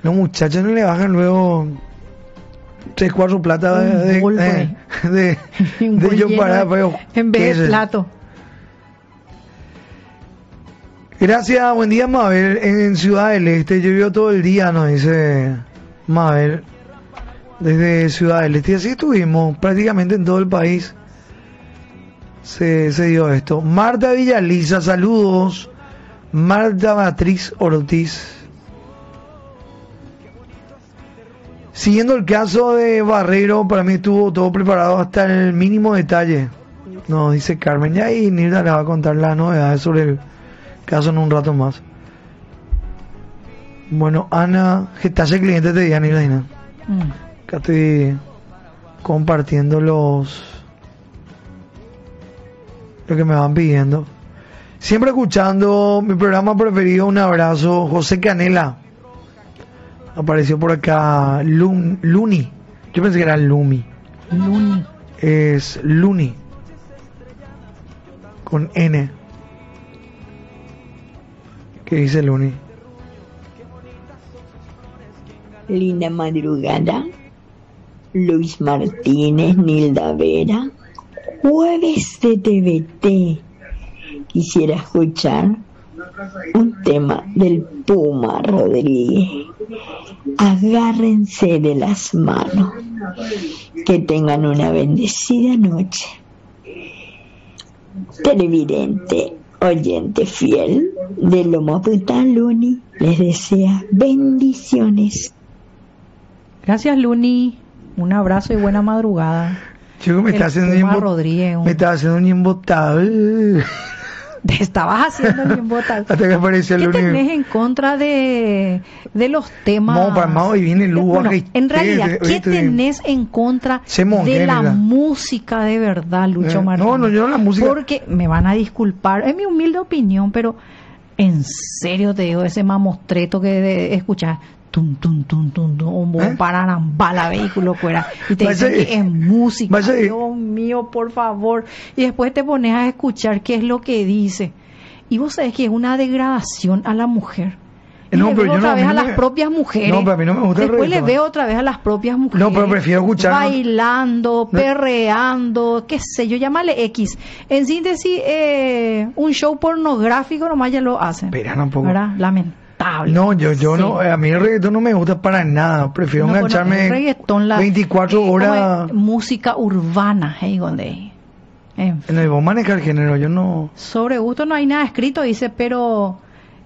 Los muchachos no le bajan luego 3, 4 platas de yo para en vez de plato. Gracias, buen día Mabel, en Ciudad del Este, llovió todo el día, nos dice Mabel, desde Ciudad del Este, y así estuvimos, prácticamente en todo el país se dio esto. Marta Villaliza, saludos. Marta Matriz Ortiz. Siguiendo el caso de Barrero, para mí estuvo todo preparado hasta el mínimo detalle, nos dice Carmen, ya ahí Nilda le va a contar las novedades sobre el caso en un rato más. Bueno, Ana, Getafe cliente de día, Nilda. Acá estoy compartiendo lo que me van pidiendo. Siempre escuchando mi programa preferido, un abrazo. José Canela apareció por acá. Luni, yo pensé que era Lumi. Luni es Luni con N. ¿Qué dice Luni? Linda madrugada, Luis Martínez, Nilda Vera, jueves de TVT. Quisiera escuchar un tema del Puma Rodríguez. Agárrense de las manos. Que tengan una bendecida noche. Televidente, oyente fiel de Lomopután Luni, les desea bendiciones. Gracias, Luni. Un abrazo y buena madrugada. Chico, me está haciendo un imbotable. Te estabas haciendo el imbotable. Hasta que apareció ¿Qué tenés en contra de los temas? No, para más hoy viene Lugo. Bueno, en realidad, ¿qué tenés en contra de la música de verdad, Lucho Martínez? No, yo no la música. Porque me van a disculpar, es mi humilde opinión, pero en serio te digo, ese mamostreto que escuchás, tum, tum, tum, tum, tum, pararambala, vehículo fuera, y te dicen que es música, Dios mío, por favor, y después te pones a escuchar qué es lo que dice, y vos sabés que es una degradación a la mujer. Y no, pero yo otra no, vez a las propias mujeres. No, pero a mí no me gusta. Después le veo otra vez a las propias mujeres. No, pero prefiero escuchar. Bailando, perreando, qué sé yo, llámale X. En síntesis, un show pornográfico nomás ya lo hacen. Pero tampoco. ¿Verdad? Lamentable. No, yo no, a mí el reggaetón no me gusta para nada. Prefiero engancharme 24 horas. Música urbana, donde. En el vos manejar el género, yo no. Sobre gusto no hay nada escrito, dice, pero.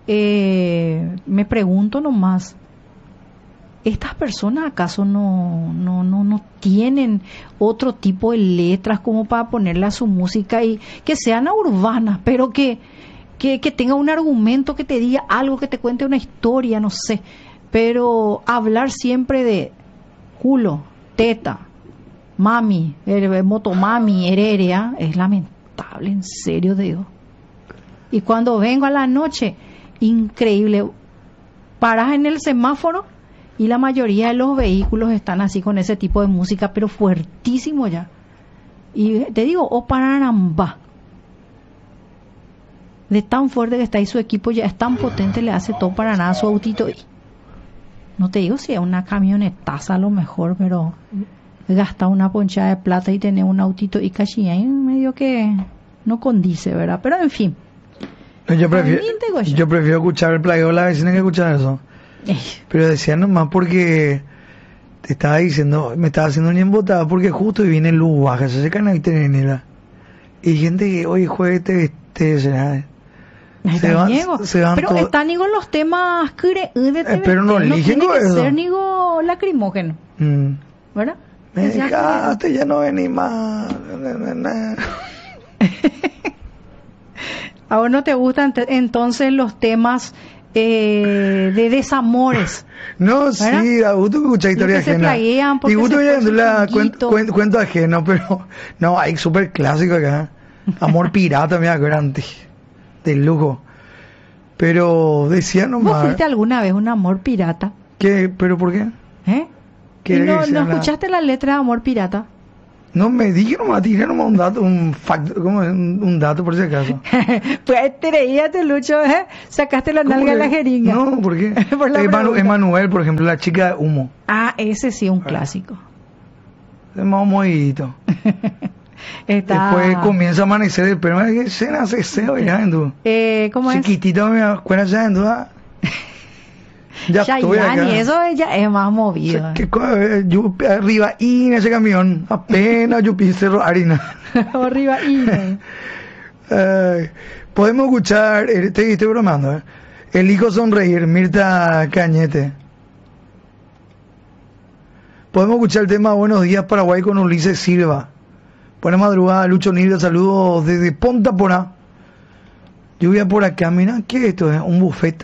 Me pregunto nomás, ¿estas personas acaso no tienen otro tipo de letras como para ponerle a su música y que sean urbanas, pero que tenga un argumento, que te diga algo, que te cuente una historia, no sé? Pero hablar siempre de culo, teta, mami, motomami, heredia, es lamentable, en serio digo. Y cuando vengo a la noche, increíble, paras en el semáforo y la mayoría de los vehículos están así con ese tipo de música, pero fuertísimo ya. Y te digo, pararamba, de tan fuerte que está ahí su equipo, ya es tan potente, le hace todo para nada su autito. No te digo si es una camionetaza a lo mejor, pero gasta una ponchada de plata y tener un autito y casi ahí medio que no condice, ¿verdad? Pero en fin. Yo prefiero escuchar el playo de la vecina que escuchar eso. Pero decía nomás porque te estaba diciendo, me estaba haciendo una embotada porque justo viene luz baja, se secan ahí tenenela. Y gente que hoy jueves se van pero todo. están con los temas pero no eligen tiene que eso. ser nigo lacrimógeno. ¿Verdad? Me dejaste, ya no vení más. ¿A vos no te gustan entonces los temas de desamores? No, ¿verdad? sí, a gusto que escuchar historia ajena. Y gusto que cuento ajeno, pero no, hay súper clásico acá. Amor pirata, mira, que eran de lujo. Pero decía nomás. ¿Vos fuiste alguna vez un amor pirata? ¿Qué? ¿Pero por qué? ¿Y no escuchaste la letra de Amor Pirata? No me dije nomás un dato, un fact, como un dato por si acaso. Pues te reíate, Lucho, ¿eh? Sacaste la nalga de la jeringa. No, ¿por qué? Por la pregunta. Emanuel, por ejemplo, la chica de humo. Ah, ese sí, un clásico. Es más movidito. Está... Después comienza a amanecer, pero es que se nace seo ya en tu. ¿Cómo es? Chiquitito me acuerdo ya en duda. Ya estoy acá. Y eso ya es más movido. Yo arriba y en ese camión apenas yo pise harina. Arriba y podemos escuchar, estoy bromando, ¿eh? Elijo sonreír, Mirta Cañete. Podemos escuchar el tema Buenos Días Paraguay con Ulises Silva. Buena madrugada, Lucho Nilda, saludos desde Ponta Porá. Lluvia por acá, mira, ¿qué es esto? Un buffet.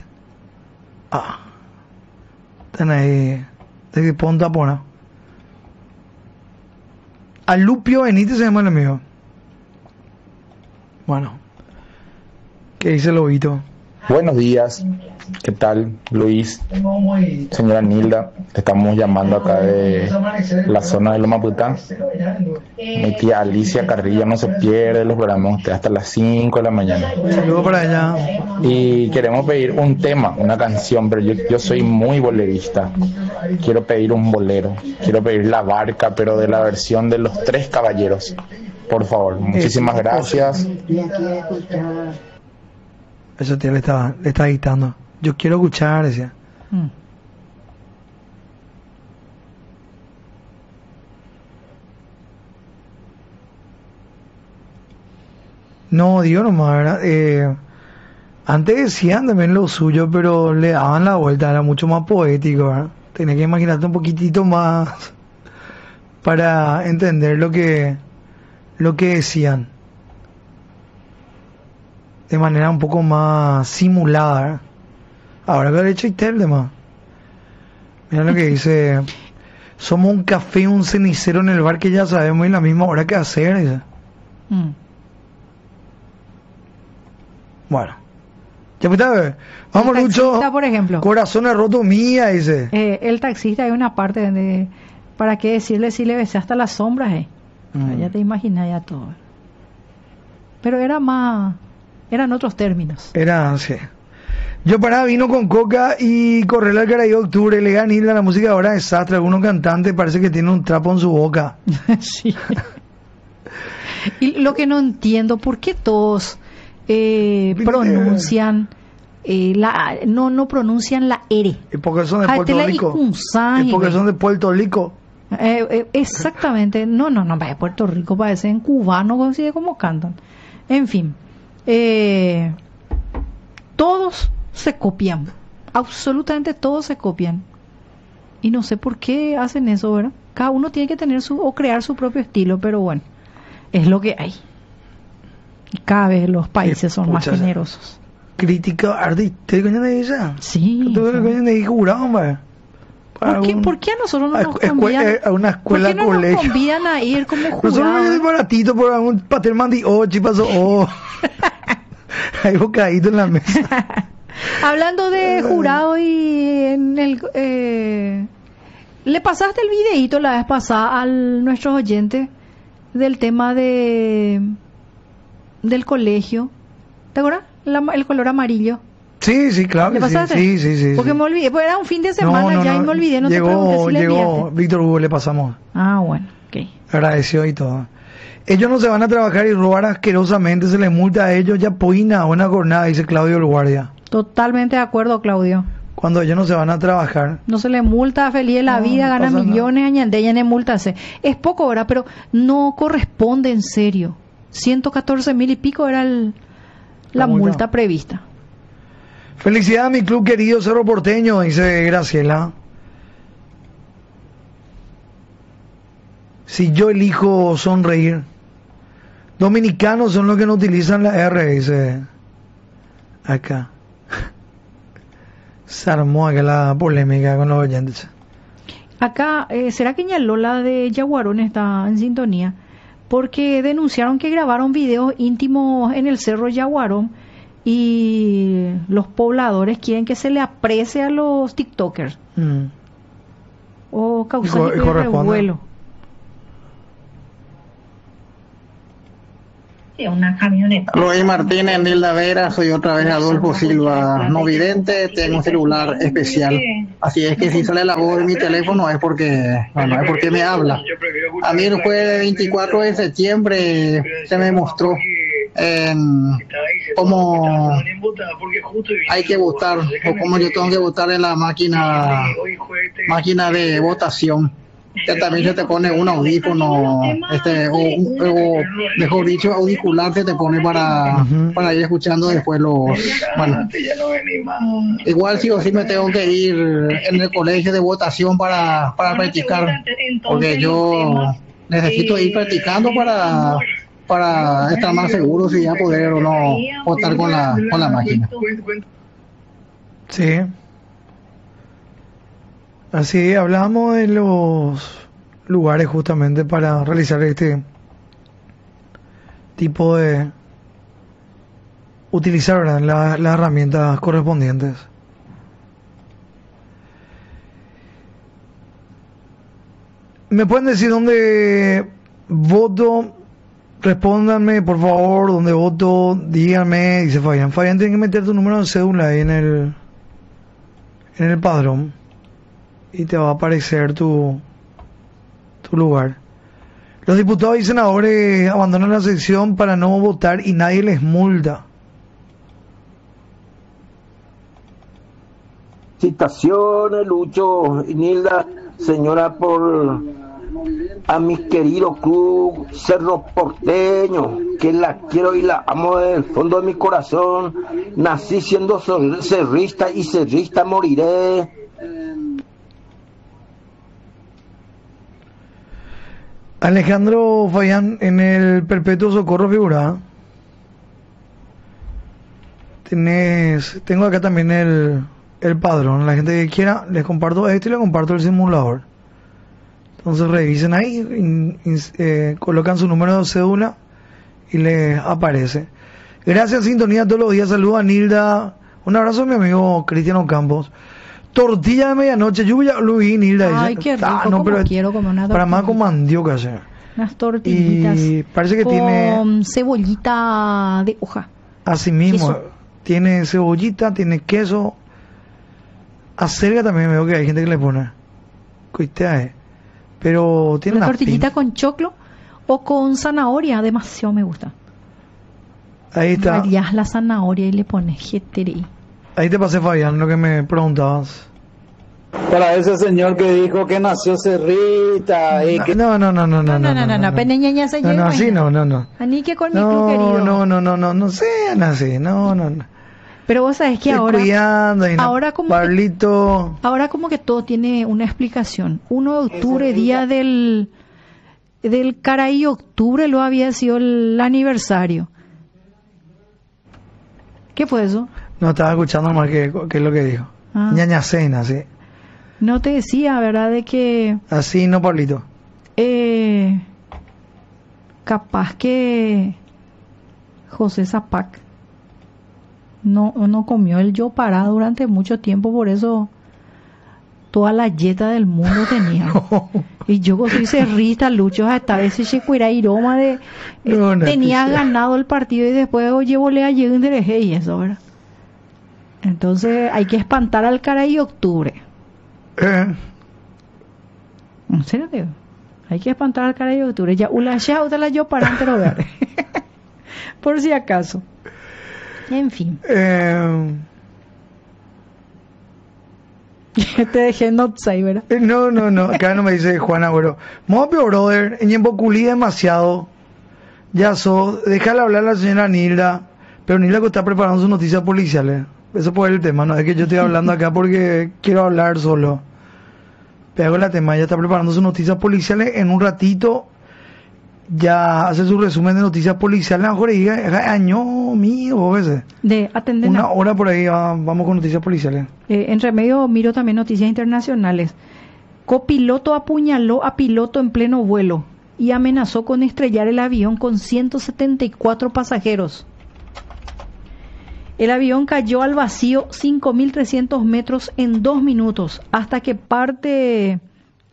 Están ahí, desde Ponta Porá. Alupio Benítez se llama el amigo. Bueno, ¿qué dice el lobito? Buenos días, ¿qué tal, Luis? Señora Nilda, estamos llamando acá de la zona de Loma Putá. Mi tía Alicia Carrillo no se pierde los programas hasta las 5 de la mañana. Saludos para allá. Y queremos pedir un tema, una canción, pero yo soy muy bolerista. Quiero pedir un bolero, quiero pedir La Barca, pero de la versión de Los Tres Caballeros. Por favor, muchísimas gracias. Eso tía le está dictando. Yo quiero escuchar, decía. No, digo nomás, ¿verdad? Antes decían también lo suyo, pero le daban la vuelta, era mucho más poético, ¿verdad? Tenía que imaginarte un poquitito más para entender lo que decían. De manera un poco más simulada, ¿eh? Ahora que le he hecho el demás. Mira lo que dice: somos un café y un cenicero en el bar que ya sabemos y la misma hora que hacer, dice. Bueno, ya pues, vamos, Lucho. Por ejemplo, corazones rotos mía, dice. El taxista, hay una parte donde, ¿para qué decirle si le besé hasta las sombras? Ya te imaginas ya todo. Pero eran otros términos. Sí. Yo paraba vino con coca y correr al Caraíba de Octubre, le gané la música ahora es desastre. Algunos cantantes parece que tienen un trapo en su boca. Sí. Y lo que no entiendo, ¿por qué todos pronuncian no pronuncian la R? Y porque son de Puerto Rico. Y porque son de Puerto Rico. Exactamente. No, de Puerto Rico parecen cubanos, consigue como cantan. En fin. Todos se copian, absolutamente todos se copian, y no sé por qué hacen eso, ¿verdad? Cada uno tiene que tener crear su propio estilo, pero bueno, es lo que hay, y cada vez los países son más generosos. Crítica artística, coño de ella. Sí. ¿Por qué a nosotros no nos convidan a una escuela, ¿por qué no colegio? Nos convidan a ir como jurados? Nosotros no baratito por un paterman de pasó. Hay bocadito en la mesa. Hablando de jurado y en el le pasaste el videíto la vez pasada a nuestros oyentes del tema del colegio, ¿te acuerdas? El color amarillo. Sí, claro. ¿Le pasaste? Sí. Porque me olvidé, pues era un fin de semana y me olvidé, no te pregunté si le enviaste. Víctor Hugo, le pasamos. Ah, bueno, ok. Agradeció y todo. Ellos no se van a trabajar y robar asquerosamente, se les multa a ellos, ya poina una jornada, dice Claudio el guardia. Totalmente de acuerdo, Claudio. Cuando ellos no se van a trabajar. No se le multa, feliz de la vida, gana millones, añade multas. Es poco, ¿verdad? Pero no corresponde en serio. 114,000 y pico era la multa prevista. Felicidad a mi club querido Cerro Porteño, dice Graciela. Si yo elijo sonreír, dominicanos son los que no utilizan la R, dice acá. Se armó acá la polémica con los oyentes. Acá, ¿será que Ñalola de Yaguarón está en sintonía? Porque denunciaron que grabaron videos íntimos en el cerro Yaguarón y los pobladores quieren que se le aprecie a los TikTokers. O causar revuelo. Luis Martínez, Nilda Vera, soy otra vez Adolfo Silva, no vidente, tengo un celular especial. Así es que si sale la voz de mi teléfono es porque me habla. A mí el jueves 24 de septiembre se me mostró cómo hay que votar o cómo yo tengo que votar en la máquina de votación. Que también se te pone un audífono, o mejor dicho, auricular se te pone para ir escuchando después bueno, igual sí o sí me tengo que ir en el colegio de votación para practicar, porque yo necesito ir practicando para estar más seguro si ya poder o no votar con la máquina. Sí. Así hablamos de los lugares justamente para realizar este tipo de utilizar, ¿verdad?, las herramientas correspondientes. ¿Me pueden decir dónde voto? Respóndanme, por favor, dónde voto, díganme, dice Fabián. Fabián, tienes que meter tu número de cédula ahí en el padrón y te va a aparecer tu lugar. Los diputados y senadores abandonan la sección para no votar y nadie les multa. Citaciones, Lucho y Nilda, señora, por a mis queridos club Cerro Porteño, que la quiero y la amo desde el fondo de mi corazón. Nací siendo cerrista y cerrista moriré. Alejandro Fayán, en el Perpetuo Socorro figura. Tengo acá también el padrón. La gente que quiera, les comparto esto y les comparto el simulador. Entonces revisen ahí, colocan su número de cédula y les aparece. Gracias, sintonía todos los días. Saludos a Nilda. Un abrazo a mi amigo Cristiano Campos. Tortilla de medianoche, lluvia, Luis, Nilda. Ay, qué rico, no, pero quiero comer una tortilla. Para más con mandioca, ¿sí? Unas tortillitas. Y parece que con tiene cebollita de hoja. Así mismo, queso. Tiene cebollita, tiene queso. Acelga también veo que hay gente que le pone. Cuitea, pero tiene una una tortillita con choclo o con zanahoria, demasiado me gusta. Ahí está. Varias la zanahoria y le pones jeteri. Ahí te pasé, Fabián, lo que me preguntabas. Para ese señor que dijo que nació cerrita y que... No, peneñeña se lleva. No, así no. Ani que con mi club querido. No sean así, no. Pero vos sabés que ahora como Pablito. Ahora como que todo tiene una explicación. 1 de octubre, día del Caray, octubre lo había sido el aniversario. ¿Qué fue eso? No, estaba escuchando más que es lo que dijo. Ñañacena, sí. No te decía, ¿verdad? De que... Así no, Pablito. Capaz que José Zapac no comió el yopará durante mucho tiempo, por eso toda la yeta del mundo tenía. No. Y yo soy cerrista, Lucho, hasta a veces se cuira iroma de... tenía ganado el partido y después llevóle a Yegundereje y eso, ¿verdad? Entonces hay que espantar al Caray octubre. En serio, tío. Hay que espantar al Caray octubre. Ya usted la yo para antes ver. Por si acaso. En fin. Te dejé en outside, ¿verdad? No. Acá no me dice Juana, bro. Mopio, brother. En Yemboculí demasiado. Ya déjale hablar a la señora Nilda. Pero Nilda que está preparando sus noticias policiales. Eso puede ser el tema, no es que yo estoy hablando acá porque quiero hablar solo. Pero el tema, ella está preparando sus noticias policiales. En un ratito ya hace su resumen de noticias policiales. A lo mejor diga, año mío, veces. De atender. Una hora por ahí vamos con noticias policiales. Entre medio miro también noticias internacionales. Copiloto apuñaló a piloto en pleno vuelo y amenazó con estrellar el avión con 174 pasajeros. El avión cayó al vacío 5.300 metros en 2 minutos, hasta que parte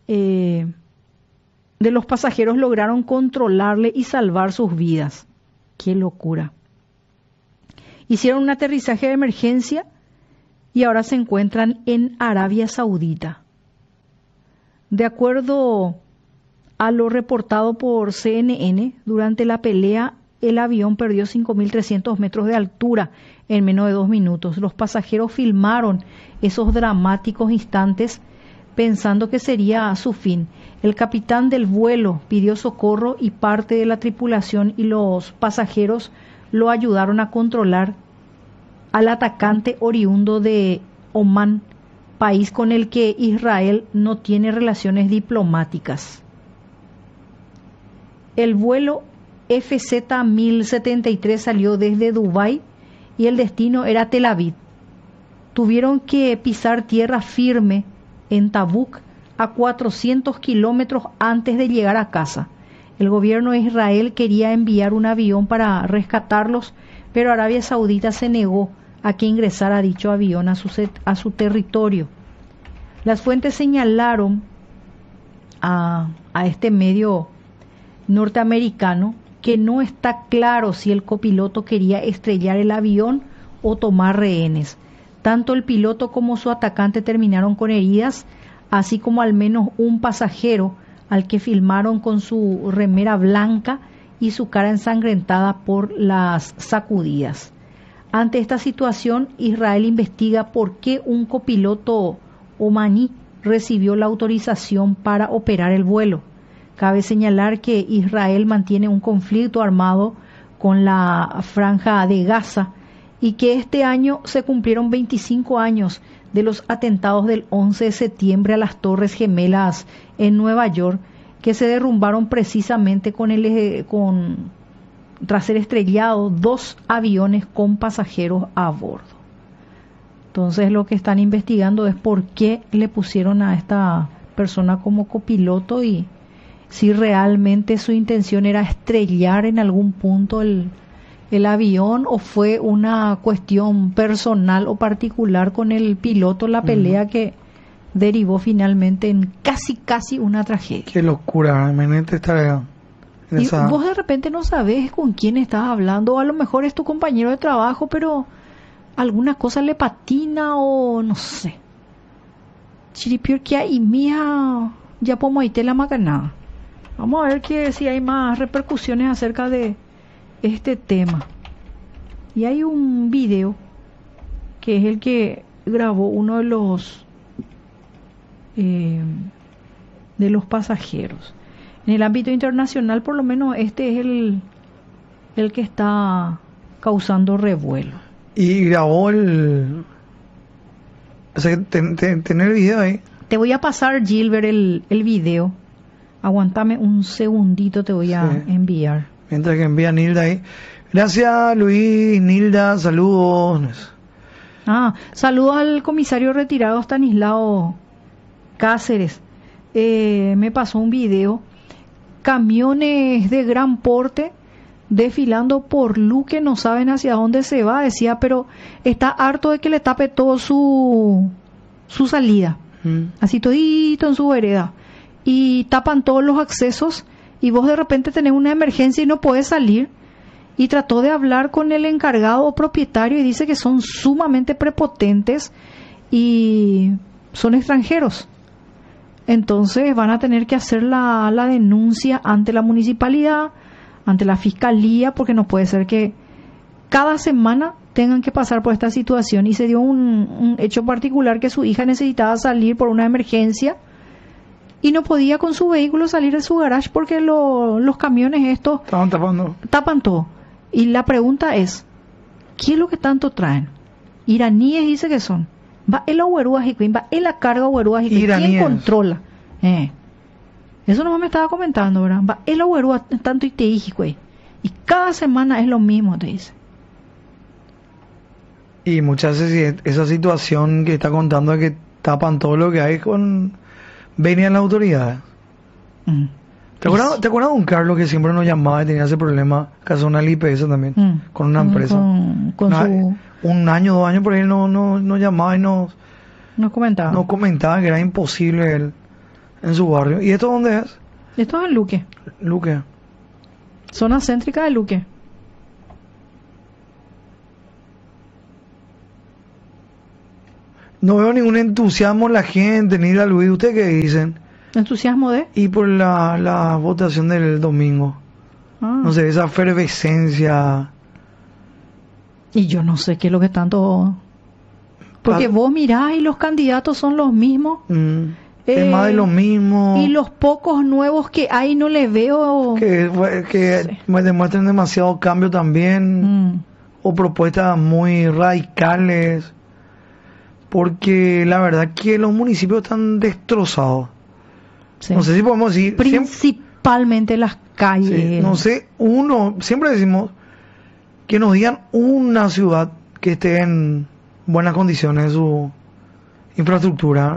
de los pasajeros lograron controlarle y salvar sus vidas. Qué locura. Hicieron un aterrizaje de emergencia y ahora se encuentran en Arabia Saudita. De acuerdo a lo reportado por CNN, durante la pelea el avión perdió 5.300 metros de altura en menos de 2 minutos. Los pasajeros filmaron esos dramáticos instantes pensando que sería su fin. El capitán del vuelo pidió socorro y parte de la tripulación y los pasajeros lo ayudaron a controlar al atacante oriundo de Omán, país con el que Israel no tiene relaciones diplomáticas. El vuelo FZ-1073 salió desde Dubái y el destino era Tel Aviv. Tuvieron que pisar tierra firme en Tabuk a 400 kilómetros antes de llegar a casa. El gobierno de Israel quería enviar un avión para rescatarlos, pero Arabia Saudita se negó a que ingresara dicho avión a su territorio. Las fuentes señalaron a este medio norteamericano que no está claro si el copiloto quería estrellar el avión o tomar rehenes. Tanto el piloto como su atacante terminaron con heridas, así como al menos un pasajero al que filmaron con su remera blanca y su cara ensangrentada por las sacudidas. Ante esta situación, Israel investiga por qué un copiloto omaní recibió la autorización para operar el vuelo. Cabe señalar que Israel mantiene un conflicto armado con la Franja de Gaza y que este año se cumplieron 25 años de los atentados del 11 de septiembre a las Torres Gemelas en Nueva York, que se derrumbaron precisamente tras ser estrellados 2 aviones con pasajeros a bordo. Entonces lo que están investigando es por qué le pusieron a esta persona como copiloto y si realmente su intención era estrellar en algún punto el avión o fue una cuestión personal o particular con el piloto, la pelea que derivó finalmente en casi una tragedia. Qué locura, imagínate estar en y esa... vos de repente no sabes con quién estás hablando, o a lo mejor es tu compañero de trabajo, pero alguna cosa le patina o no sé. Chiripior que hay mía ya podemos irte la macanada. Vamos a ver si hay más repercusiones acerca de este tema. Y hay un video que es el que grabó uno de los pasajeros. En el ámbito internacional, por lo menos, este es el que está causando revuelo. Y grabó el... O sea, tener el video ahí. Te voy a pasar, Gilbert, el video. Aguántame un segundito, te voy a enviar. Mientras que envía Nilda ahí. Gracias, Luis, Nilda, saludos. Saludos al comisario retirado Stanislao Cáceres. Me pasó un video. Camiones de gran porte desfilando por Luque, no saben hacia dónde se va, decía, pero está harto de que le tape todo su salida. Así todito en su vereda. Y tapan todos los accesos y vos de repente tenés una emergencia y no podés salir. Y trató de hablar con el encargado o propietario y dice que son sumamente prepotentes y son extranjeros. Entonces van a tener que hacer la denuncia ante la municipalidad, ante la fiscalía, porque no puede ser que cada semana tengan que pasar por esta situación. Y se dio un hecho particular que su hija necesitaba salir por una emergencia y no podía con su vehículo salir de su garage porque los camiones estos tapan todo. Y la pregunta es, ¿qué es lo que tanto traen? Iraníes dice que son. Va el agüerúas y va el la carga agüerúas y ¿quién controla? Eso nomás me estaba comentando, ¿verdad? Va el agüerúas tanto y te dije, güey. Y cada semana es lo mismo, te dice. Y muchas veces esa situación que está contando es que tapan todo lo que hay venían las autoridades. ¿Te acuerdas de un Carlos que siempre nos llamaba y tenía ese problema? Que hace una IPS también, con una empresa. Un año, 2 años por ahí nos llamaba y nos comentaba que era imposible él en su barrio. ¿Y esto dónde es? Esto es en Luque. Luque. Zona céntrica de Luque. No veo ningún entusiasmo en la gente, ni la Luis. ¿Ustedes qué dicen? ¿Entusiasmo de? Y por la votación del domingo. No sé, esa efervescencia. Y yo no sé qué es lo que tanto... Porque vos mirás y los candidatos son los mismos. Es más de lo mismo. Y los pocos nuevos que hay no les veo... Que me demuestren demasiado cambio también. O propuestas muy radicales. Porque la verdad que los municipios están destrozados. Sí. No sé si podemos decir... Principalmente las calles. Sí, no sé, siempre decimos que nos digan una ciudad que esté en buenas condiciones de su infraestructura.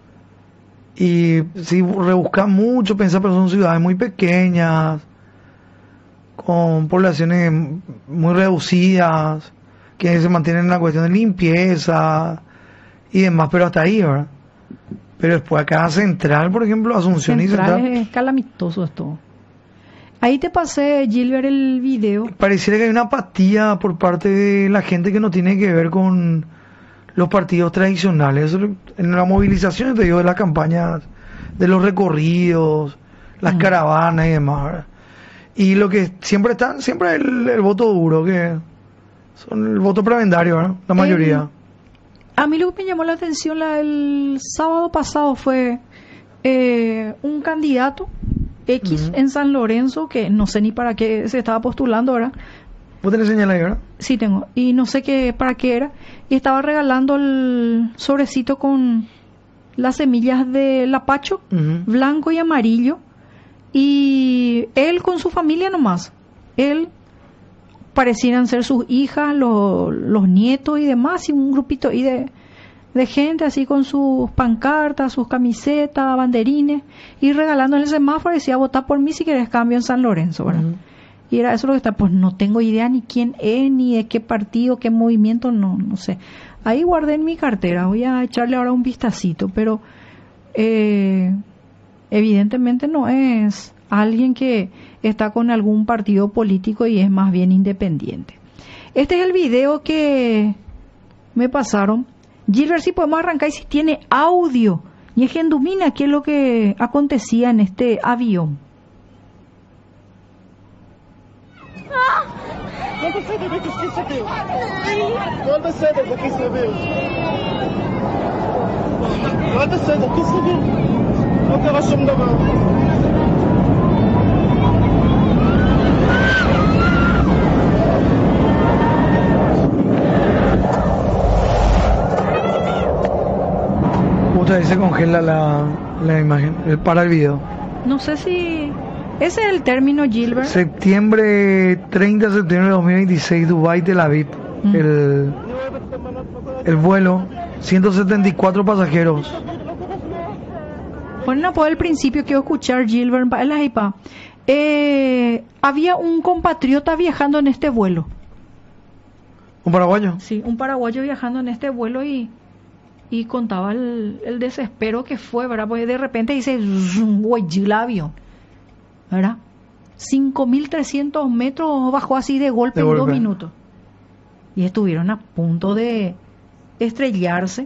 Y si rebuscas mucho, pensar, pero son ciudades muy pequeñas, con poblaciones muy reducidas, que se mantienen en la cuestión de limpieza y demás, pero hasta ahí, ¿verdad? Pero después acá Central, por ejemplo, Asunción y Central. Es calamitoso esto. Ahí te pasé, Gilbert, el video. Pareciera que hay una apatía por parte de la gente que no tiene que ver con los partidos tradicionales. En la movilización, te digo, de las campañas, de los recorridos, las caravanas y demás, ¿verdad? Y lo que siempre está, siempre el voto duro, que son el voto prebendario, ¿verdad? La mayoría. A mí lo que me llamó la atención el sábado pasado fue un candidato X en San Lorenzo, que no sé ni para qué se estaba postulando, ¿verdad? ¿Vos tenés señal ahí, verdad? Sí, tengo. Y no sé para qué era. Y estaba regalando el sobrecito con las semillas de lapacho, blanco y amarillo. Y él con su familia nomás. Él parecieran ser sus hijas, los nietos y demás, y un grupito ahí de gente así con sus pancartas, sus camisetas, banderines, y regalando en el semáforo. Decía: votá por mí si querés cambio en San Lorenzo, ¿verdad? Y era eso lo que está. Pues no tengo idea ni quién es, ni de qué partido, qué movimiento, no sé. Ahí guardé en mi cartera, voy a echarle ahora un vistacito, pero evidentemente no es alguien que está con algún partido político y es más bien independiente. Este es el video que me pasaron. Gilbert, si podemos arrancar y si tiene audio. Y es que endumina qué es lo que acontecía en este avión. Otra vez se congela la imagen, para el video. No sé si... Ese es el término, Gilbert. 30 de septiembre de 2026, Dubái, Tel Aviv. El vuelo, 174 pasajeros. Bueno, por el principio quiero escuchar, Gilbert. Había un compatriota viajando en este vuelo. ¿Un paraguayo? Sí, un paraguayo viajando en este vuelo y contaba el desespero que fue, ¿verdad? Porque de repente dice, güey, el avión, ¿verdad? 5.300 metros bajó así de golpe en 2 minutos. Y estuvieron a punto de estrellarse.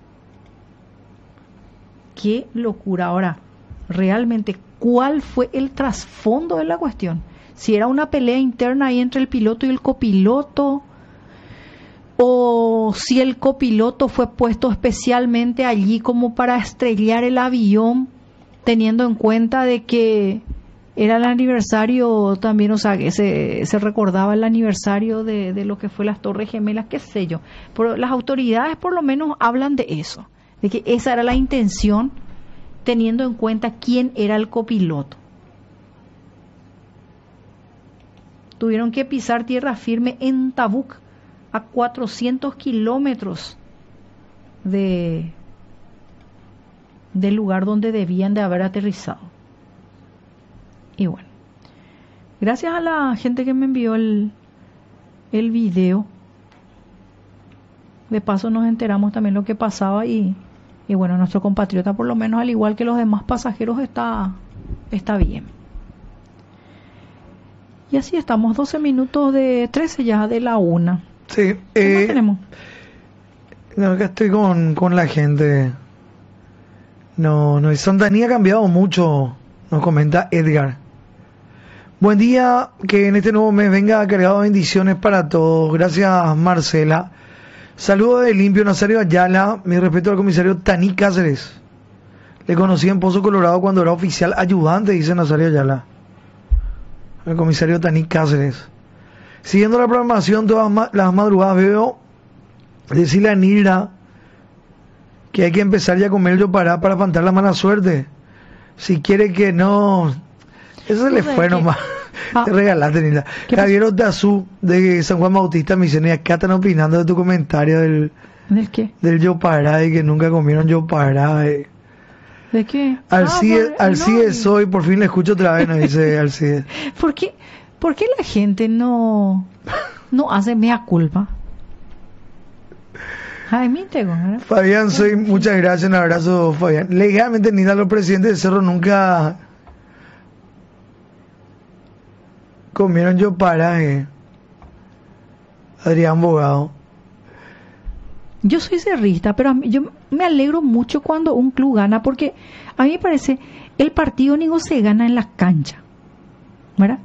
Qué locura. Ahora, realmente, ¿cuál fue el trasfondo de la cuestión? Si era una pelea interna ahí entre el piloto y el copiloto, o si el copiloto fue puesto especialmente allí como para estrellar el avión, teniendo en cuenta de que era el aniversario también, o sea, que se recordaba el aniversario de lo que fue las Torres Gemelas, qué sé yo. Pero las autoridades por lo menos hablan de eso, de que esa era la intención, teniendo en cuenta quién era el copiloto. Tuvieron que pisar tierra firme en Tabuk, a 400 kilómetros del lugar donde debían de haber aterrizado. Y bueno, gracias a la gente que me envió el video, de paso nos enteramos también lo que pasaba y bueno, nuestro compatriota, por lo menos al igual que los demás pasajeros, está bien. Y así estamos, 12 minutos de 13 ya de la 1. Sí, ¿Qué más tenemos? No, acá estoy con la gente. No, Santanía ha cambiado mucho, nos comenta Edgar. Buen día, que en este nuevo mes venga cargado de bendiciones para todos. Gracias, Marcela. Saludos de Limpio Nazario Ayala. Mi respeto al comisario Taní Cáceres. Le conocí en Pozo Colorado cuando era oficial ayudante, dice Nazario Ayala. El comisario Taní Cáceres. Siguiendo la programación todas las madrugadas, veo decirle a Nilda que hay que empezar ya a comer yopará para espantar la mala suerte. Si quiere que no... Eso se le fue nomás. Te regalaste, Nilda. Javier Otazú, de San Juan Bautista, me dice, acá están opinando de tu comentario ¿Del qué? Del yopará, y que nunca comieron yopará. ¿De qué? Alcides soy, por fin le escucho otra vez, nos dice Alcides. ¿Por qué la gente no hace mea culpa? Fabián, muchas gracias, un abrazo, Fabián. Legalmente, ni los presidentes de Cerro nunca comieron yopará, Adrián Bogado. Yo soy cerrista, pero yo me alegro mucho cuando un club gana, porque a mí me parece el partido ni se gana en la cancha, ¿verdad?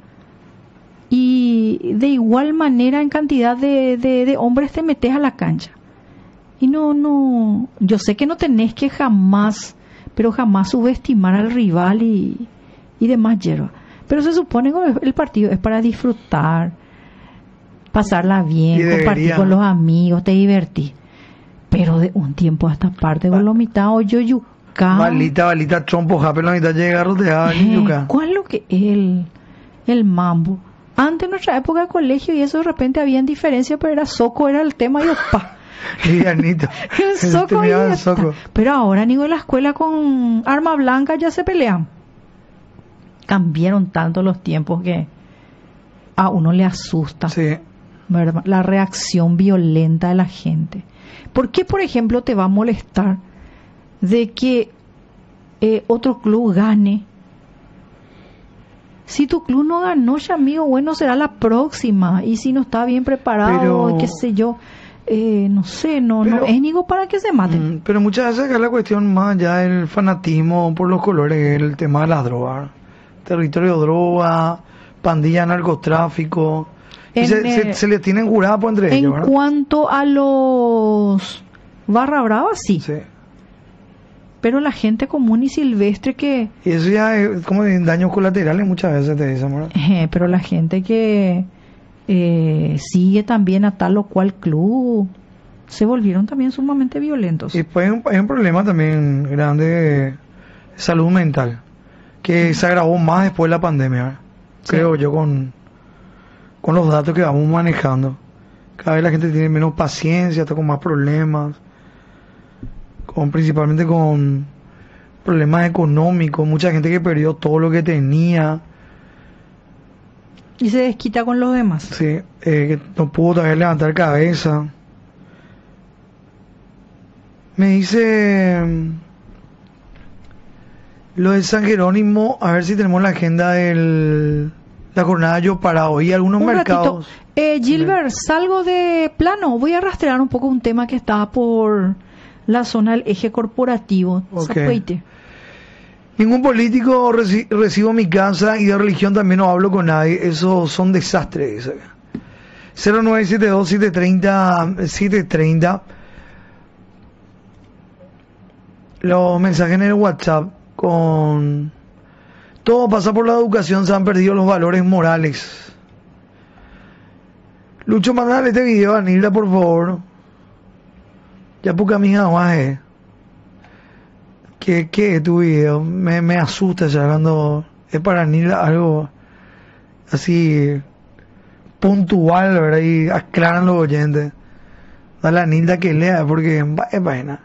Y de igual manera en cantidad de hombres te metes a la cancha. Y no, yo sé que no tenés que jamás subestimar al rival y demás hierba. Pero se supone que el partido es para disfrutar, pasarla bien, compartir con los amigos, te divertís. Pero de un tiempo a esta parte, con los mitad o yo yuca. Balita, trompo, jape, la mitad llega rodeada en yuca. ¿Cuál es lo que es el mambo? Antes, en nuestra época de colegio, y eso de repente había diferencia, pero era soco, era el tema y opa. Livianito. Soco. Pero ahora ni en la escuela con arma blanca ya se pelean. Cambiaron tanto los tiempos que a uno le asusta, sí, ¿verdad? La reacción violenta de la gente. ¿Por qué, por ejemplo, te va a molestar de que otro club gane? Si tu club no ganó, ya amigo, bueno, será la próxima. Y si no está bien preparado, qué sé yo, no sé, no es ni para que se maten. Pero muchas veces acá la cuestión más allá del fanatismo por los colores, el tema de las drogas. Territorio de droga, pandilla, narcotráfico. Se les tienen jurada por entre ellos, ¿verdad? En cuanto a los barra brava, sí. Pero la gente común y silvestre que... Y eso ya es como daños colaterales muchas veces te dicen, ¿verdad? Pero la gente que sigue también a tal o cual club se volvieron también sumamente violentos. Y pues hay un problema también grande de salud mental, que se agravó más después de la pandemia, ¿verdad? Sí. Creo yo, con los datos que vamos manejando. Cada vez la gente tiene menos paciencia, está con más problemas, principalmente con problemas económicos, mucha gente que perdió todo lo que tenía. Y se desquita con los demás. Sí, que no pudo todavía levantar cabeza. Me dice lo de San Jerónimo, a ver si tenemos la agenda la jornada yo para hoy, algunos mercados. Gilbert, salgo de plano, voy a rastrear un poco un tema que está por la zona del eje corporativo. Okay. Ningún político recibo mi casa, y de religión también no hablo con nadie. Esos son desastres. 0972-730-730. Los mensajes en el WhatsApp con... Todo pasa por la educación, se han perdido los valores morales. Lucho, mandale este video a Nilda, por favor. Ya poca mija más es. ¿Qué es tu video? Me asusta ya cuando es para Nilda algo así puntual, ¿verdad? Y aclaran los oyentes. Dale a Nilda que lea, porque es vaina.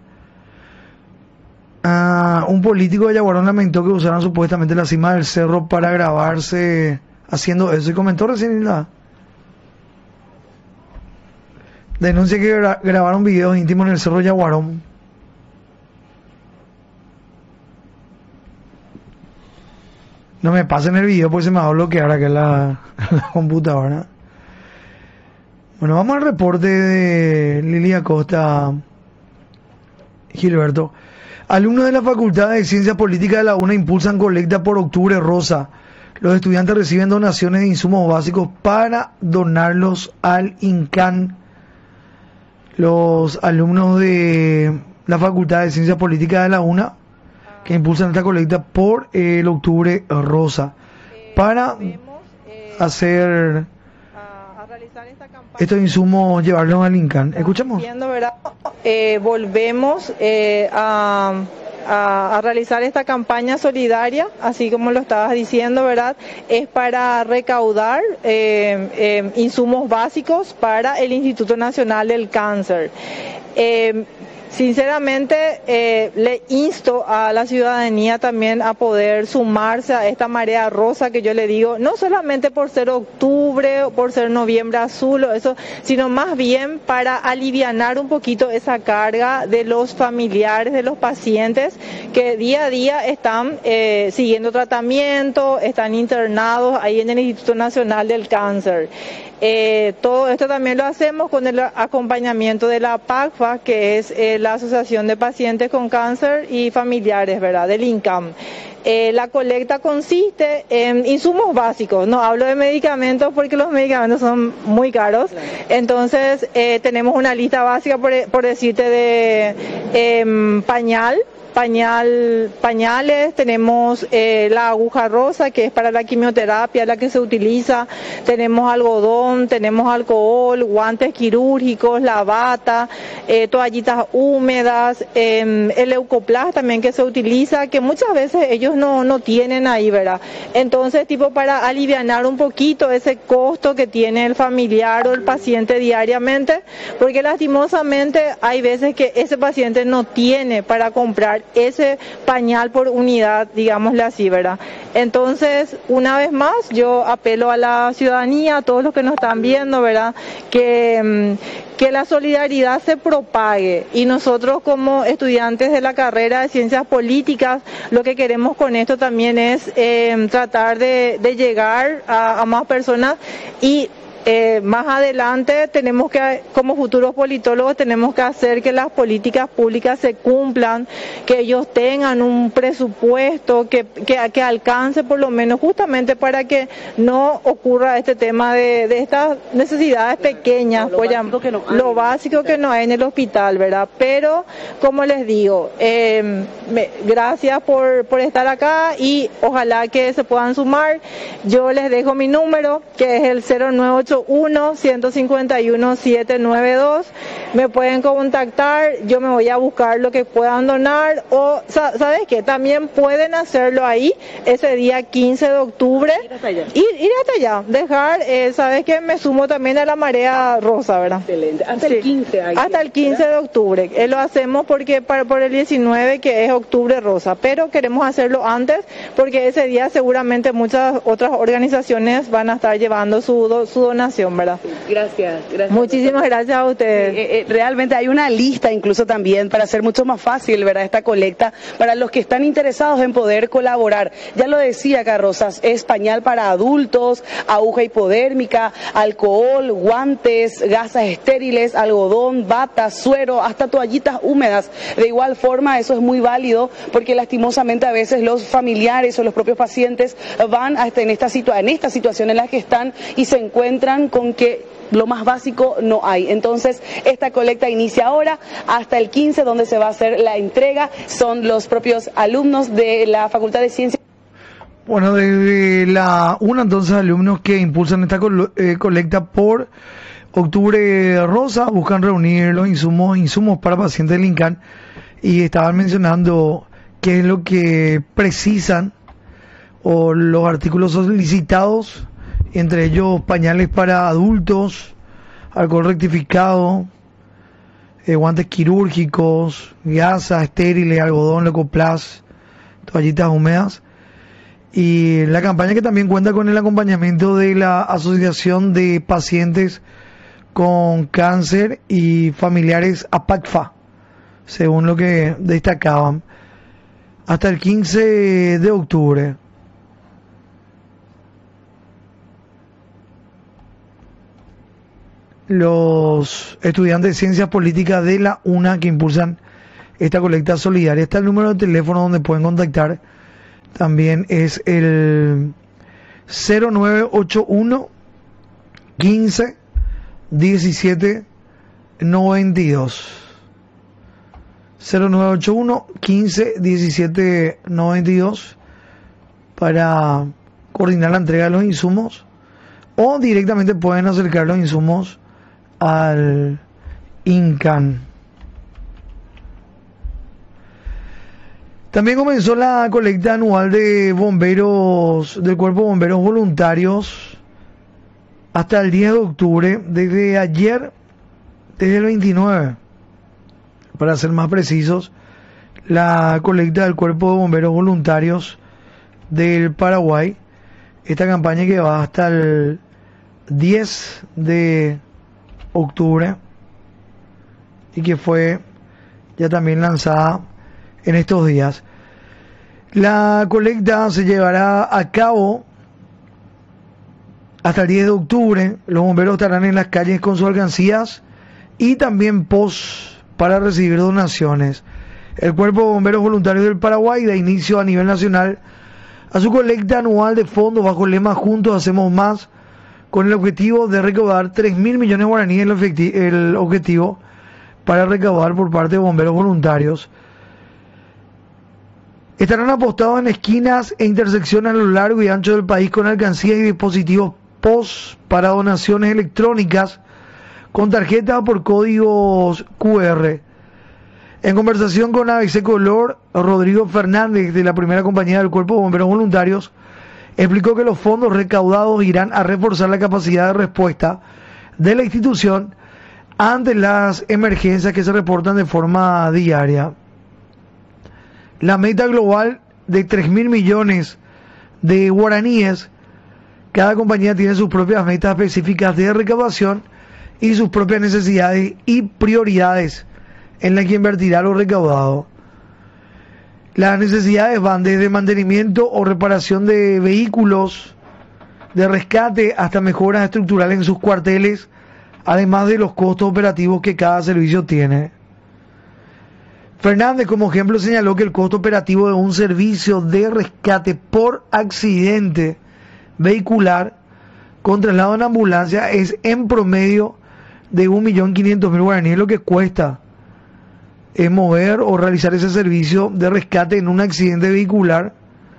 Un político de Yaguarón lamentó que usaran supuestamente la cima del cerro para grabarse haciendo eso, y comentó recién Nilda. Denuncia que grabaron videos íntimos en el cerro Yaguarón. No me pasen el video porque se me va a bloquear acá la computadora. Bueno, vamos al reporte de Lili Acosta. Gilberto. Alumnos de la Facultad de Ciencias Políticas de la UNA impulsan colecta por Octubre Rosa. Los estudiantes reciben donaciones de insumos básicos para donarlos al INCAN. Los alumnos de la Facultad de Ciencias Políticas de la UNA que impulsan esta colecta por el Octubre Rosa para hacer estos insumos, llevarlos al INCAN. Escuchemos. Volvemos a realizar esta campaña solidaria, así como lo estabas diciendo, ¿verdad? Es para recaudar insumos básicos para el Instituto Nacional del Cáncer. Sinceramente, le insto a la ciudadanía también a poder sumarse a esta marea rosa que yo le digo, no solamente por ser octubre o por ser noviembre azul o eso, sino más bien para alivianar un poquito esa carga de los familiares, de los pacientes que día a día están siguiendo tratamiento, están internados ahí en el Instituto Nacional del Cáncer. Todo esto también lo hacemos con el acompañamiento de la PACFA, que es la Asociación de Pacientes con Cáncer y Familiares, ¿verdad?, del INCAM. La colecta consiste en insumos básicos, no hablo de medicamentos porque los medicamentos son muy caros, entonces tenemos una lista básica, por decirte, de pañales, tenemos la aguja rosa, que es para la quimioterapia, la que se utiliza, tenemos algodón, tenemos alcohol, guantes quirúrgicos, la bata, toallitas húmedas, el Leucoplas también que se utiliza, que muchas veces ellos no tienen ahí, ¿verdad? Entonces, para alivianar un poquito ese costo que tiene el familiar o el paciente diariamente, porque lastimosamente hay veces que ese paciente no tiene para comprar ese pañal por unidad, digámosle así, ¿verdad? Entonces, una vez más, yo apelo a la ciudadanía, a todos los que nos están viendo, ¿verdad?, que la solidaridad se propague, y nosotros como estudiantes de la carrera de Ciencias Políticas, lo que queremos con esto también es tratar de llegar a más personas, y más adelante tenemos que, como futuros politólogos, tenemos que hacer que las políticas públicas se cumplan, que ellos tengan un presupuesto que alcance por lo menos justamente para que no ocurra este tema de estas necesidades pequeñas, lo básico que no hay en el hospital, ¿verdad? Pero, como les digo, gracias por estar acá y ojalá que se puedan sumar. Yo les dejo mi número, que es el 0981-151-792. Me pueden contactar, yo me voy a buscar lo que puedan donar, o ¿sabes qué? También pueden hacerlo ahí ese día 15 de octubre. Ir hasta allá, dejar, ¿sabes qué? Me sumo también a la marea rosa, ¿verdad? Excelente. Hasta el 15 ahí. Hasta el 15 de octubre. Lo hacemos porque por el 19, que es octubre rosa, pero queremos hacerlo antes porque ese día seguramente muchas otras organizaciones van a estar llevando su donación, ¿verdad? Gracias. Muchísimas gracias a ustedes. Realmente hay una lista incluso también para hacer mucho más fácil, ¿verdad?, esta colecta para los que están interesados en poder colaborar. Ya lo decía Carrozas, es pañal para adultos, aguja hipodérmica, alcohol, guantes, gasas estériles, algodón, batas, suero, hasta toallitas húmedas. De igual forma, eso es muy válido porque lastimosamente a veces los familiares o los propios pacientes van hasta en esta situación en la que están y se encuentran con que lo más básico no hay. Entonces, esta colecta inicia ahora hasta el 15, donde se va a hacer la entrega. Son los propios alumnos de la Facultad de Ciencias. Bueno, desde la UNA, entonces, alumnos que impulsan esta colecta por Octubre Rosa, buscan reunir los insumos para pacientes del INCAN, y estaban mencionando qué es lo que precisan o los artículos solicitados, entre ellos pañales para adultos, alcohol rectificado, guantes quirúrgicos, gasas estériles, algodón, Leucoplas, toallitas húmedas, y la campaña que también cuenta con el acompañamiento de la Asociación de Pacientes con Cáncer y Familiares, APACFA, según lo que destacaban, hasta el 15 de octubre. Los estudiantes de Ciencias Políticas de la UNA que impulsan esta colecta solidaria. Está el número de teléfono donde pueden contactar. También es el 0981 15 17 92. 0981 15 17 92 para coordinar la entrega de los insumos, o directamente pueden acercar los insumos al INCAN. También comenzó la colecta anual de bomberos del Cuerpo de Bomberos Voluntarios hasta el 10 de octubre, desde ayer, desde el 29, para ser más precisos, la colecta del Cuerpo de Bomberos Voluntarios del Paraguay, esta campaña que va hasta el 10 de octubre y que fue ya también lanzada en estos días. La colecta se llevará a cabo hasta el 10 de octubre. Los bomberos estarán en las calles con sus alcancías y también posts para recibir donaciones. El Cuerpo de Bomberos Voluntarios del Paraguay da inicio a nivel nacional a su colecta anual de fondos bajo el lema Juntos Hacemos Más, con el objetivo de recaudar 3.000 millones de guaraníes, el objetivo para recaudar por parte de bomberos voluntarios. Estarán apostados en esquinas e intersecciones a lo largo y ancho del país con alcancías y dispositivos POS para donaciones electrónicas con tarjetas o por códigos QR. En conversación con ABC Color, Rodrigo Fernández, de la primera compañía del Cuerpo de Bomberos Voluntarios, explicó que los fondos recaudados irán a reforzar la capacidad de respuesta de la institución ante las emergencias que se reportan de forma diaria. La meta global de 3.000 millones de guaraníes, cada compañía tiene sus propias metas específicas de recaudación y sus propias necesidades y prioridades en las que invertirá lo recaudado. Las necesidades van desde mantenimiento o reparación de vehículos de rescate hasta mejoras estructurales en sus cuarteles, además de los costos operativos que cada servicio tiene. Fernández, como ejemplo, señaló que el costo operativo de un servicio de rescate por accidente vehicular con traslado en ambulancia es en promedio de 1.500.000 guaraníes, lo que cuesta es mover o realizar ese servicio de rescate en un accidente vehicular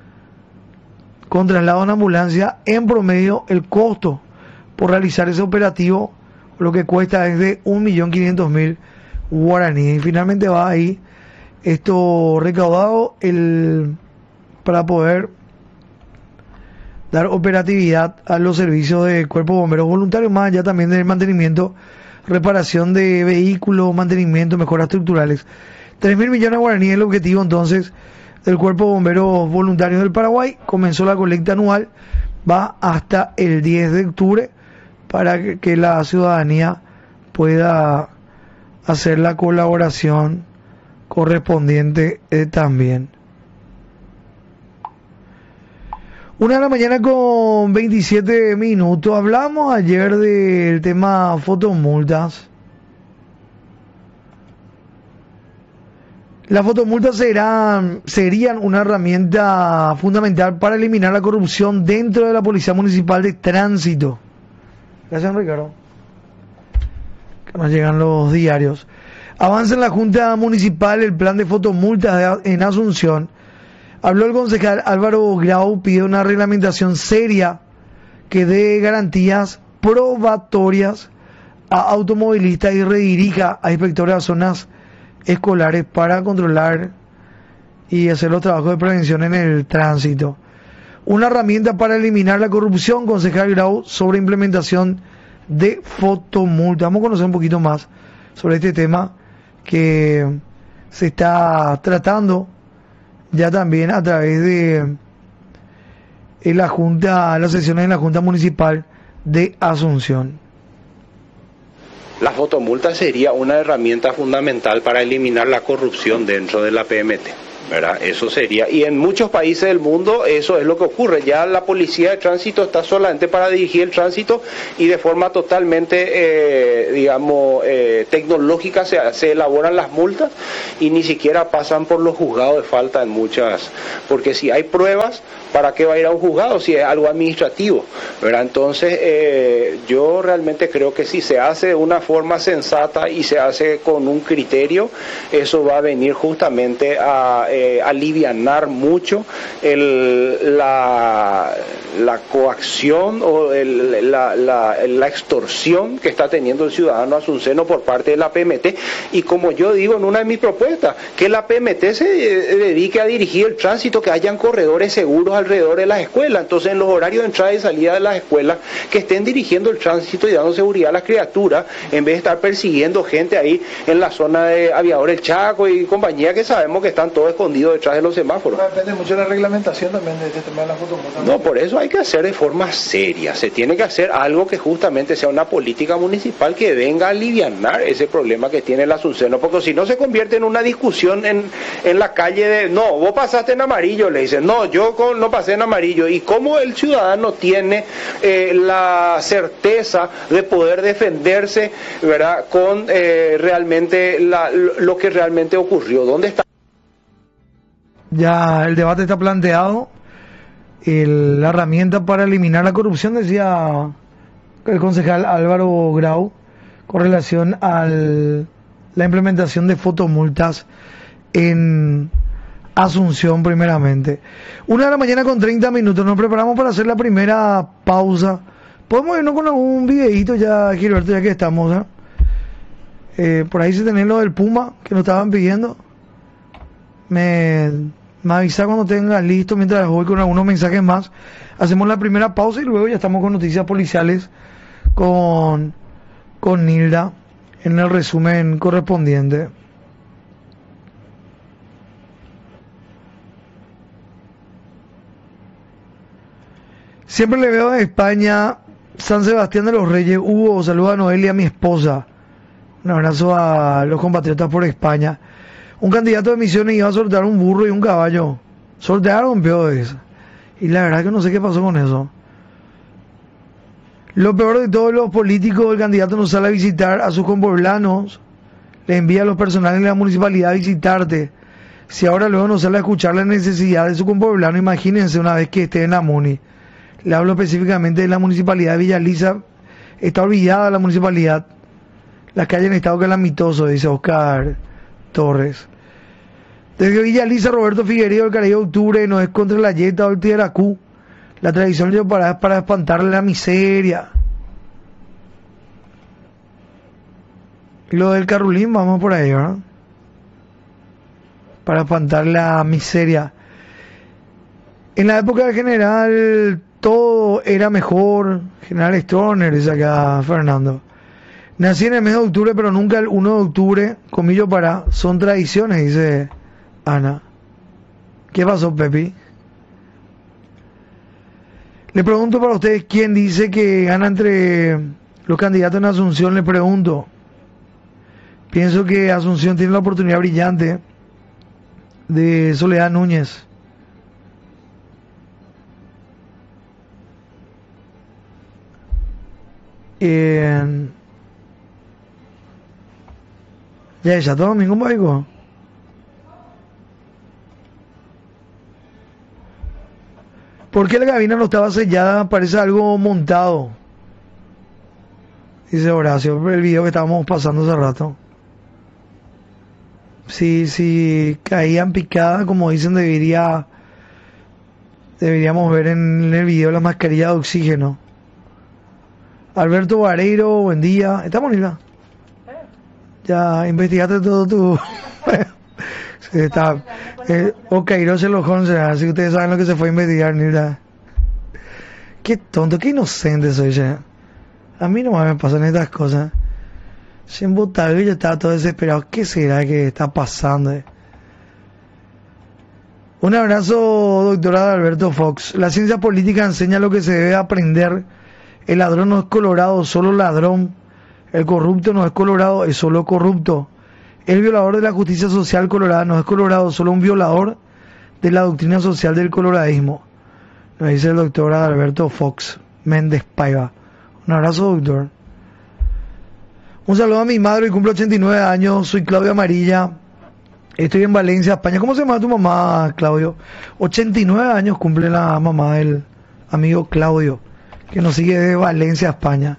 con traslado en ambulancia. En promedio, el costo por realizar ese operativo, lo que cuesta es de 1.500.000 guaraníes. Y finalmente va ahí esto recaudado para poder dar operatividad a los servicios del Cuerpo de Bomberos Voluntarios, más allá también del mantenimiento, reparación de vehículos, mantenimiento, mejoras estructurales. 3.000 millones de guaraníes es el objetivo entonces del Cuerpo de Bomberos Voluntarios del Paraguay. Comenzó la colecta anual, va hasta el 10 de octubre para que la ciudadanía pueda hacer la colaboración correspondiente también. 1:00 a.m. con 27 minutos. Hablamos ayer del tema fotomultas. Las fotomultas serían una herramienta fundamental para eliminar la corrupción dentro de la Policía Municipal de Tránsito. Gracias, Ricardo. Que nos llegan los diarios. Avanza en la Junta Municipal el plan de fotomultas en Asunción. Habló el concejal Álvaro Grau, pide una reglamentación seria que dé garantías probatorias a automovilistas y redirija a inspectores a zonas escolares para controlar y hacer los trabajos de prevención en el tránsito. Una herramienta para eliminar la corrupción, concejal Grau, sobre implementación de fotomultas. Vamos a conocer un poquito más sobre este tema que se está tratando ya también a través de la Junta, las sesiones en la Junta Municipal de Asunción. La fotomulta sería una herramienta fundamental para eliminar la corrupción dentro de la PMT. ¿verdad? Eso sería, y en muchos países del mundo eso es lo que ocurre. Ya la policía de tránsito está solamente para dirigir el tránsito y de forma totalmente, tecnológica se elaboran las multas y ni siquiera pasan por los juzgados de falta en muchas, porque si hay pruebas, ¿para qué va a ir a un juzgado si es algo administrativo? ¿Verdad? Entonces, yo realmente creo que si se hace de una forma sensata y se hace con un criterio, eso va a venir justamente a alivianar mucho la coacción o la extorsión que está teniendo el ciudadano asunceno por parte de la PMT. Y como yo digo en una de mis propuestas, que la PMT se dedique a dirigir el tránsito, que hayan corredores seguros alrededor de las escuelas. Entonces, en los horarios de entrada y salida de las escuelas, que estén dirigiendo el tránsito y dando seguridad a las criaturas, en vez de estar persiguiendo gente ahí en la zona de Aviador El Chaco y compañía, que sabemos que están todos escondidos detrás de los semáforos. Depende mucho de la reglamentación también de este tema de la fotomulta. No, por eso hay que hacer de forma seria. Se tiene que hacer algo que justamente sea una política municipal que venga a alivianar ese problema que tiene el asunceno, porque si no se convierte en una discusión en la calle de, no, vos pasaste en amarillo, le dicen, no, yo no pasé en amarillo. Y cómo el ciudadano tiene la certeza de poder defenderse, ¿verdad?, con realmente lo que realmente ocurrió. ¿Dónde está? Ya el debate está planteado. La herramienta para eliminar la corrupción, decía el concejal Álvaro Grau, con relación a la implementación de fotomultas en Asunción primeramente. 1:00 con 30 minutos. Nos preparamos para hacer la primera pausa. Podemos irnos con algún videíto ya, Gilberto, ya que estamos, por ahí se tenés lo del Puma que nos estaban pidiendo. Me avisa cuando tengas listo, mientras voy con algunos mensajes más. Hacemos la primera pausa y luego ya estamos con noticias policiales con Nilda en el resumen correspondiente. Siempre le veo en España, San Sebastián de los Reyes. Hugo, saluda a Noelia, mi esposa. Un abrazo a los compatriotas por España. Un candidato de Misiones iba a sortear un burro y un caballo. Sortearon peores. Y la verdad que no sé qué pasó con eso. Lo peor de todo, los políticos, el candidato no sale a visitar a sus compoblanos. Le envía a los personales de la municipalidad a visitarte. Si ahora luego no sale a escuchar la necesidad de su compoblano, imagínense una vez que esté en la MUNI. Le hablo específicamente de la municipalidad de Villa Lisa. Está olvidada la municipalidad. Las calles han estado calamitosos, dice Oscar Torres. Desde Villa Lisa, Roberto Figueredo, el Caraíba de Octubre, no es contra la Yeta o el Tiaracú. La tradición es para espantarle la miseria. Y lo del Carrulín, vamos por ahí, ¿verdad? Para espantar la miseria. En la época del general, todo era mejor. General Stroner, dice acá Fernando. Nací en el mes de octubre, pero nunca el 1 de octubre, comillo para, son tradiciones, dice Ana. ¿Qué pasó, Pepi? Le pregunto para ustedes, ¿quién dice que gana entre los candidatos en Asunción? Le pregunto. Pienso que Asunción tiene la oportunidad brillante de Soledad Núñez. Ya todo domingo, Maico. ¿Por qué la cabina no estaba sellada? Parece algo montado. Dice Horacio, el video que estábamos pasando hace rato. Si caían picadas, como dicen, deberíamos ver en el video la mascarilla de oxígeno. Alberto Vareiro, buen día. ¿Estamos, Nila? Ya investigaste todo tu... Está... Ocairo Celojón, así que ustedes saben lo que se fue a investigar, Nila. Qué tonto, qué inocente soy yo. A mí no me pasan estas cosas. Se embotado y yo estaba todo desesperado. ¿Qué será que está pasando? Un abrazo, doctora Alberto Fox. La ciencia política enseña lo que se debe aprender. El ladrón no es colorado, solo ladrón. El corrupto no es colorado, es solo corrupto. El violador de la justicia social colorada no es colorado, solo un violador de la doctrina social del coloradismo. Nos dice el doctor Alberto Fox Méndez Paiva. Un abrazo, doctor. Un saludo a mi madre, que cumple 89 años. Soy Claudio Amarilla. Estoy en Valencia, España. ¿Cómo se llama tu mamá, Claudio? 89 años cumple la mamá del amigo Claudio, que nos sigue de Valencia, España.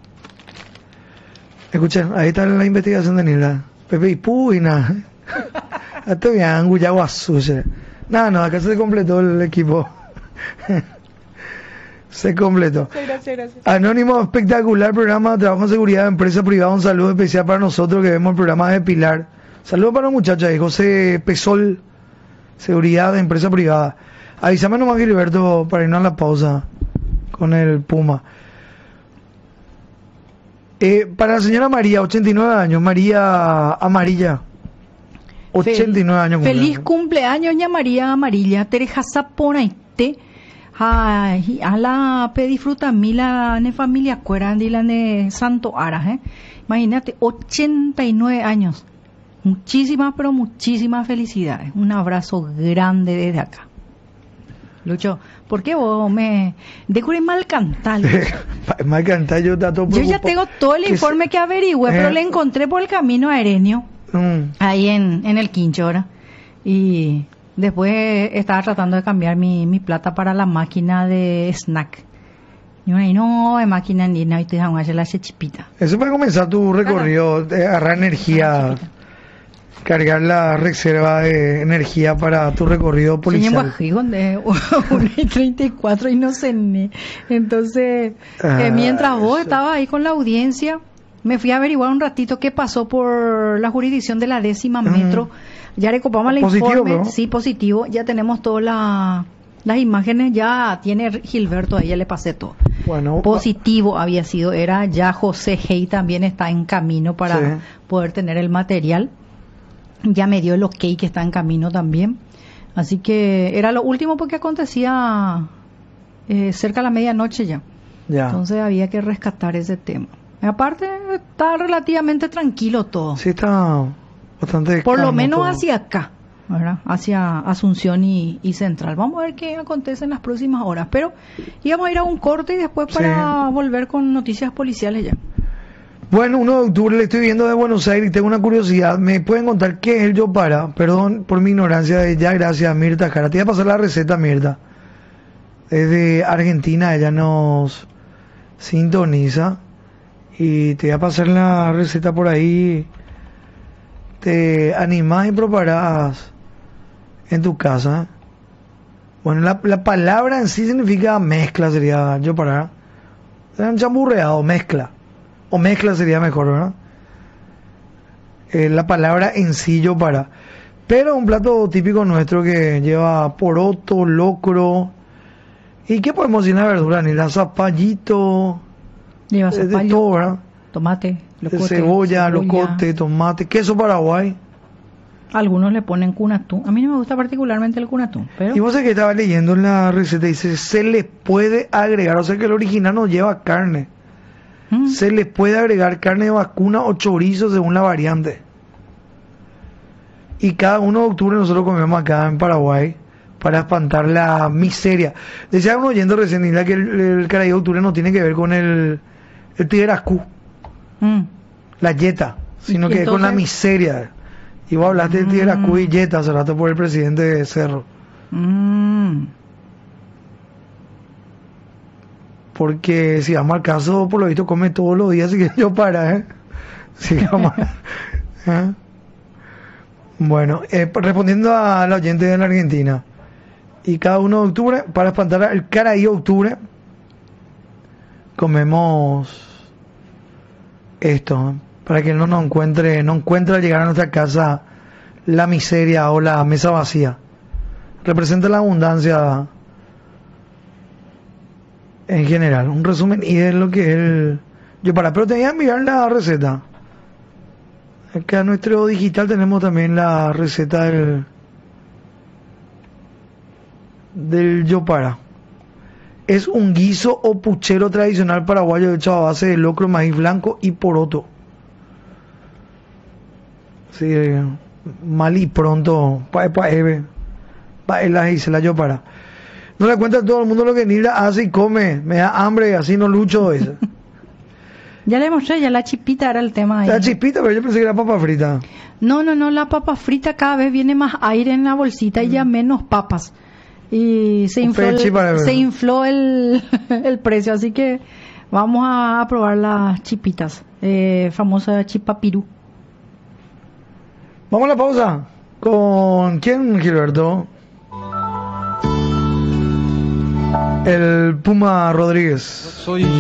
Escuchen, ahí está la investigación de Nilda. Pepe y Puina. Estoy bien, Guyaguazú. No, acá se completó el equipo. Se completó. Gracias. Anónimo, espectacular programa, trabajo en seguridad de empresa privada. Un saludo especial para nosotros que vemos el programa de Pilar. Saludos para los muchachos ahí, José Pesol, seguridad de empresa privada. Avísame nomás, Gilberto, para irnos a la pausa con el Puma. Para la señora María, 89 años, María Amarilla, 89 años. Feliz cumpleaños, ña María Amarilla. Tereja Saponaite. A la pedisfruta mila ne familia cuerandi la ne Santo Ara, Imagínate, 89 años. Muchísimas, pero muchísimas felicidades. Un abrazo grande desde acá. Lucho, ¿por qué vos me decoré mal cantar? Mal cantar, yo ya tengo todo el informe que averigüé, pero le encontré por el camino aéreo, ahí en el Quincho, ¿verdad? Y después estaba tratando de cambiar mi plata para la máquina de snack. Y yo no, es máquina ni nada, y te dejan hacer la chipita. Eso para comenzar tu recorrido, agarrar energía, cargar la reserva de energía para tu recorrido policial. Sí, de 1:34 y no sé. Entonces, mientras vos estabas ahí con la audiencia, me fui a averiguar un ratito qué pasó por la jurisdicción de la 10ª metro. Ya recopamos el informe. ¿No? Sí, positivo. Ya tenemos todas las imágenes. Ya tiene Gilberto, ahí ya le pasé todo. Bueno, positivo había sido. Era ya José Hey también está en camino para poder tener el material. Ya me dio el ok que está en camino también. Así que era lo último porque acontecía cerca de la medianoche ya. Entonces había que rescatar ese tema. Aparte está relativamente tranquilo todo. Sí, está bastante por lo menos todo. Hacia acá, ¿verdad? Hacia Asunción y Central. Vamos a ver qué acontece en las próximas horas. Pero íbamos a ir a un corte y después para volver con noticias policiales ya. Bueno, 1 de octubre le estoy viendo de Buenos Aires y tengo una curiosidad. ¿Me pueden contar qué es el Yopara? Perdón por mi ignorancia de ella. Gracias, Mirta Jara. Te voy a pasar la receta, Mirta. Desde Argentina ella nos sintoniza. Y te voy a pasar la receta por ahí. Te animás y preparás en tu casa. Bueno, la palabra en sí significa mezcla, sería Yopara. Un chamburreado, mezcla. O mezcla sería mejor, ¿verdad? La palabra en sí, Yopara. Pero un plato típico nuestro que lleva poroto, locro. ¿Y qué podemos decir en la verdura? Ni la zapallito. Lleva zapallo, de todo, ¿verdad? Tomate, locote, cebolla, locote, tomate, queso paraguay. Algunos le ponen cunatún. A mí no me gusta particularmente el cunatún. Pero... Y vos sabés que estaba leyendo en la receta, dice, se le puede agregar, o sea que el original no lleva carne. Se le puede agregar carne de vacuna o chorizo según la variante. Y cada 1 de octubre nosotros comemos acá en Paraguay para espantar la miseria. Decía uno oyendo recién que el Caraí de octubre no tiene que ver con el tigrascú, la yeta, sino que es con la miseria. Y vos hablaste de tigrascú y yeta hace rato por el presidente de Cerro. Porque si vamos al caso, por lo visto come todos los días, así que Yopara, si vamos Bueno, respondiendo a la oyente de la Argentina, y cada 1 de octubre, para espantar el Caraí de octubre, comemos esto, para que no encuentre al llegar a nuestra casa la miseria o la mesa vacía. Representa la abundancia en general, un resumen y es lo que es el Yopara. Pero te voy a enviar la receta. Acá en nuestro digital tenemos también la receta del Yopara. Es un guiso o puchero tradicional paraguayo hecho a base de locro, maíz blanco y poroto. Sí, mal y pronto, y se la yo para. No le cuenta a todo el mundo lo que Nilda hace y come, me da hambre, así no lucho eso. Ya le mostré, ya la chipita era el tema ahí. La chipita, pero yo pensé que era papa frita. No, la papa frita cada vez viene más aire en la bolsita y ya menos papas. Y se infló el precio, así que vamos a probar las chipitas, famosa chipapirú. Vamos a la pausa. ¿Con quién, Gilberto? El Puma Rodríguez.